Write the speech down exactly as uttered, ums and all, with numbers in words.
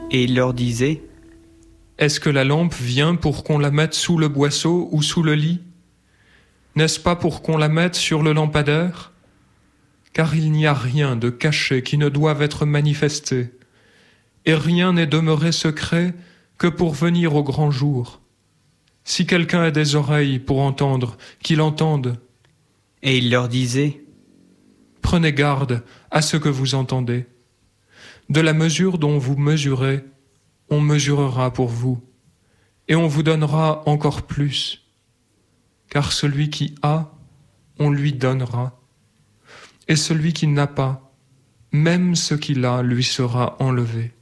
Et il leur disait: Est-ce que la lampe vient pour qu'on la mette sous le boisseau ou sous le lit? N'est-ce pas pour qu'on la mette sur le lampadaire? Car il n'y a rien de caché qui ne doive être manifesté, et rien n'est demeuré secret que pour venir au grand jour. Si quelqu'un a des oreilles pour entendre, qu'il entende. Et il leur disait: Prenez garde à ce que vous entendez. De la mesure dont vous mesurez, on mesurera pour vous, et on vous donnera encore plus. Car celui qui a, on lui donnera, et celui qui n'a pas, même ce qu'il a lui sera enlevé.